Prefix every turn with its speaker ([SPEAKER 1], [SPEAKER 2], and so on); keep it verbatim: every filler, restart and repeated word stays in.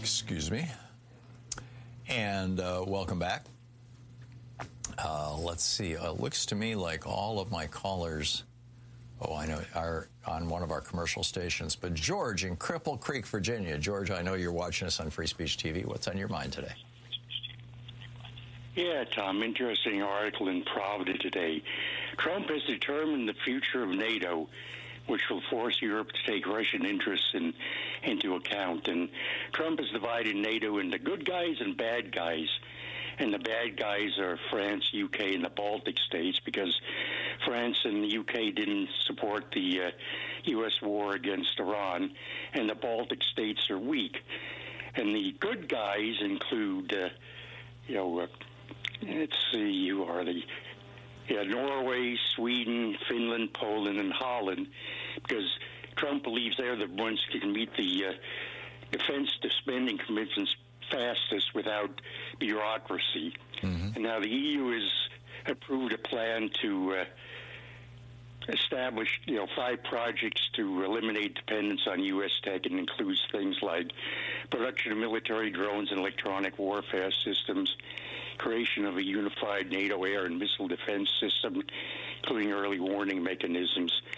[SPEAKER 1] Excuse me. And uh, welcome back. Uh, let's see. It looks to me like all of my callers, oh, I know, are on one of our commercial stations. But George in Cripple Creek, Virginia. George, I know you're watching us on Free Speech T V. What's on your mind today?
[SPEAKER 2] Yeah, Tom, interesting article in Pravda today. Trump has determined the future of NATO, which will force Europe to take Russian interests in, into account. And Trump has divided NATO into good guys and bad guys. And the bad guys are France, U K, and the Baltic states, because France and the U K didn't support the uh, U S war against Iran, and the Baltic states are weak. And the good guys include, uh, you know, uh, let's see, who are the yeah, Norway, Sweden, Finland, Poland, and Holland, because Trump believes they're the ones who can meet the uh, defense spending commitments fastest without bureaucracy. Mm-hmm. And now the E U has approved a plan to uh, establish, you know, five projects to eliminate dependence on U S tech, and includes things like production of military drones and electronic warfare systems, creation of a unified NATO air and missile defense system, including early warning mechanisms,